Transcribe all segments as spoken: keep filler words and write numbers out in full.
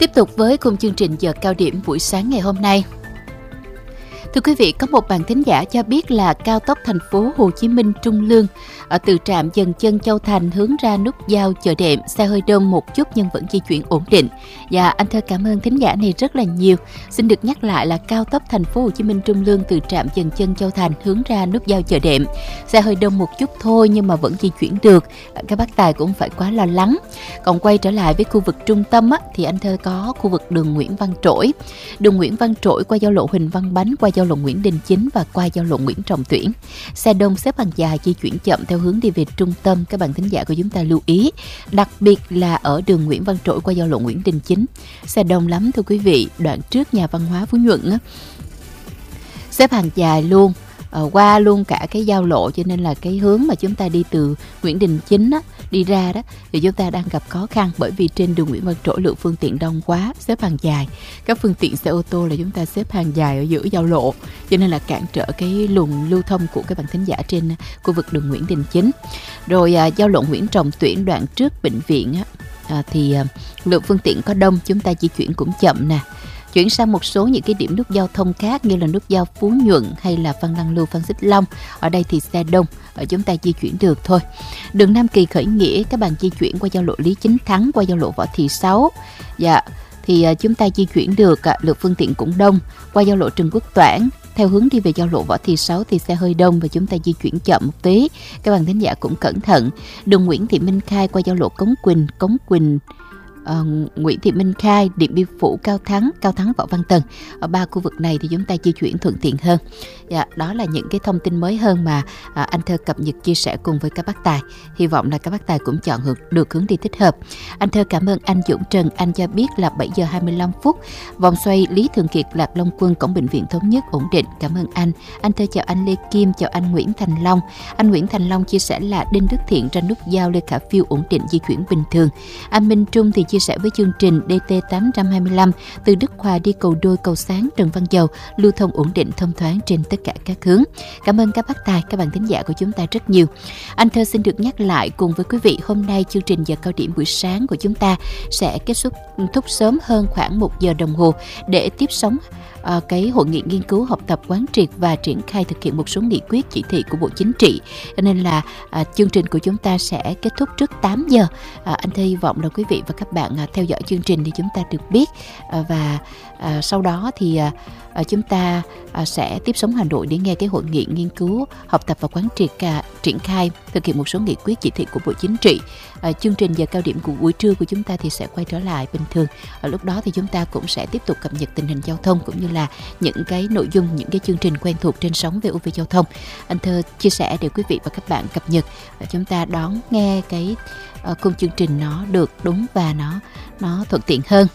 Tiếp tục với cùng chương trình giờ cao điểm buổi sáng ngày hôm nay. Thưa quý vị, có một bạn thính giả cho biết là cao tốc thành phố Hồ Chí Minh Trung Lương ở từ trạm Dần Chân Châu Thành hướng ra nút giao Chợ Đệm, xe hơi đông một chút nhưng vẫn di chuyển ổn định. Và anh thơ cảm ơn thính giả này rất là nhiều. Xin được nhắc lại là cao tốc thành phố Hồ Chí Minh Trung Lương từ trạm Dần Chân Châu Thành hướng ra nút giao Chợ Đệm, xe hơi đông một chút thôi nhưng mà vẫn di chuyển được. Các bác tài cũng phải quá lo lắng. Còn quay trở lại với khu vực trung tâm á, thì anh thơ có khu vực đường Nguyễn Văn Trỗi, đường Nguyễn Văn Trỗi qua giao lộ Huỳnh Văn Bánh, qua giao lộ Nguyễn Đình Chính và qua giao lộ Nguyễn Trọng Tuyển. Xe đông xếp hàng dài di chuyển chậm theo hướng đi về trung tâm. Các bạn thính giả của chúng ta lưu ý, đặc biệt là ở đường Nguyễn Văn Trỗi qua giao lộ Nguyễn Đình Chính, xe đông lắm thưa quý vị. Đoạn trước nhà văn hóa Phú Nhuận á, xếp hàng dài luôn, ờ, qua luôn cả cái giao lộ, cho nên là cái hướng mà chúng ta đi từ Nguyễn Đình Chính á, đi ra đó thì chúng ta đang gặp khó khăn, bởi vì trên đường Nguyễn Văn Trỗi lượng phương tiện đông quá, xếp hàng dài. Các phương tiện xe ô tô là chúng ta xếp hàng dài ở giữa giao lộ, cho nên là cản trở cái luồng lưu thông của các bạn thính giả trên khu vực đường Nguyễn Đình Chính. Rồi à, giao lộ Nguyễn Trọng Tuyển đoạn trước bệnh viện á, à, thì à, lượng phương tiện có đông, chúng ta di chuyển cũng chậm nè. Chuyển sang một số những cái điểm nút giao thông khác như là nút giao Phú Nhuận hay là Phan Đăng Lưu, Phan Xích Long. Ở đây thì xe đông, ở chúng ta di chuyển được thôi. Đường Nam Kỳ Khởi Nghĩa, các bạn di chuyển qua giao lộ Lý Chính Thắng, qua giao lộ Võ Thị Sáu. Dạ, thì uh, chúng ta di chuyển được, uh, lượng phương tiện cũng đông. Qua giao lộ Trần Quốc Toản, theo hướng đi về giao lộ Võ Thị Sáu thì xe hơi đông và chúng ta di chuyển chậm một tí. Các bạn thính giả cũng cẩn thận. Đường Nguyễn Thị Minh Khai qua giao lộ Cống Quỳnh, Cống Quỳnh, Uh, Nguyễn Thị Minh Khai, Điện Biên Phủ, Cao Thắng, Cao Thắng, Võ Văn Tần. Ở ba khu vực này thì chúng ta di chuyển thuận tiện hơn. Dạ, đó là những cái thông tin mới hơn mà uh, anh Thơ cập nhật chia sẻ cùng với các bác tài. Hy vọng là các bác tài cũng chọn được, được hướng đi thích hợp. Anh Thơ cảm ơn anh Dũng Trần. Anh cho biết là bảy giờ hai mươi lăm phút vòng xoay Lý Thường Kiệt, Lạc Long Quân, cổng bệnh viện Thống Nhất ổn định. Cảm ơn anh. Anh Thơ chào anh Lê Kim, chào anh Nguyễn Thành Long. Anh Nguyễn Thành Long chia sẻ là Đinh Đức Thiện ra nút giao Lê Khả Phiêu ổn định, di chuyển bình thường. Anh Minh Trung thì chia sẻ với chương trình D T tám hai lăm từ Đức Hòa đi Cầu Đôi, Cầu Sáng, Trần Văn Dầu lưu thông ổn định, thông thoáng trên tất cả các hướng. Cảm ơn các bác tài, các bạn thính giả của chúng ta rất nhiều. Anh Thơ xin được nhắc lại cùng với quý vị, hôm nay chương trình giờ cao điểm buổi sáng của chúng ta sẽ kết thúc thúc sớm hơn khoảng một giờ đồng hồ để tiếp sóng À, cái hội nghị nghiên cứu, học tập, quán triệt và triển khai thực hiện một số nghị quyết, chỉ thị của Bộ Chính trị. Cho nên là à, chương trình của chúng ta sẽ kết thúc trước tám giờ. À, anh Thơ hy vọng là quý vị và các bạn à, theo dõi chương trình thì chúng ta được biết à, và à, sau đó thì à, à, chúng ta à, sẽ tiếp sóng Hà Nội để nghe cái hội nghị nghiên cứu, học tập và quán triệt à, triển khai thực hiện một số nghị quyết, chỉ thị của Bộ Chính trị. À, chương trình giờ cao điểm của buổi trưa của chúng ta thì sẽ quay trở lại bình thường. Ở lúc đó thì chúng ta cũng sẽ tiếp tục cập nhật tình hình giao thông cũng như là những cái nội dung, những cái chương trình quen thuộc trên sóng vê o vê Giao thông. Anh Thơ chia sẻ để quý vị và các bạn cập nhật và chúng ta đón nghe cái uh, khung chương trình nó được đúng và nó nó thuận tiện hơn.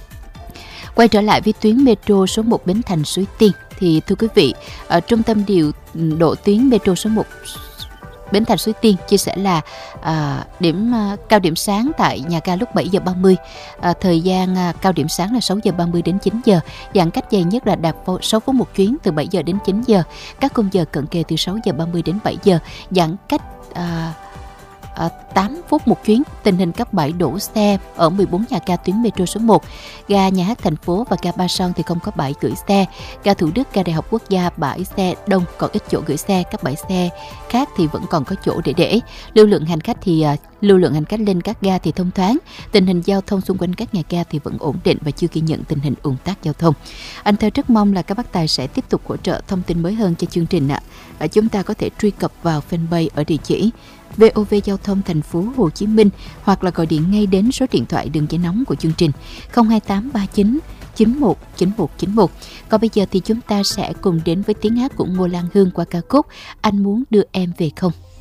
Quay trở lại với tuyến metro số một Bến Thành Suối Tiên thì thưa quý vị, ở trung tâm điều độ tuyến metro số một Bến Thành Suối Tiên chia sẻ là à, điểm à, cao điểm sáng tại nhà ga lúc bảy giờ ba mươi, à, thời gian à, cao điểm sáng là sáu giờ ba mươi đến chín giờ, giãn cách dài nhất là đạt sáu phút một chuyến từ bảy giờ đến chín giờ, các khung giờ cận kề từ sáu giờ ba mươi đến bảy giờ, giãn cách à, À, tám phút một chuyến. Tình hình cấp bảy đổ xe ở mười bốn nhà ga tuyến metro số một, ga Nhà hát thành phố và ga Ba Son thì không có bãi gửi xe, ga Thủ Đức, ga Đại học Quốc gia bãi xe đông, còn ít chỗ gửi xe, các bãi xe khác thì vẫn còn có chỗ để để. Lưu lượng hành khách thì à, lưu lượng hành khách lên các ga thì thông thoáng. Tình hình giao thông xung quanh các nhà ga thì vẫn ổn định và chưa ghi nhận tình hình ùn tắc giao thông. Anh Thơ rất mong là các bác tài sẽ tiếp tục hỗ trợ thông tin mới hơn cho chương trình ạ. À, chúng ta có thể truy cập vào fanpage ở địa chỉ vê o vê Giao thông thành phố Hồ Chí Minh hoặc là gọi điện ngay đến số điện thoại đường dây nóng của chương trình không hai tám ba chín chín một chín một chín một. Còn bây giờ thì chúng ta sẽ cùng đến với tiếng hát của Ngô Lan Hương qua ca khúc Anh Muốn Đưa Em Về Không.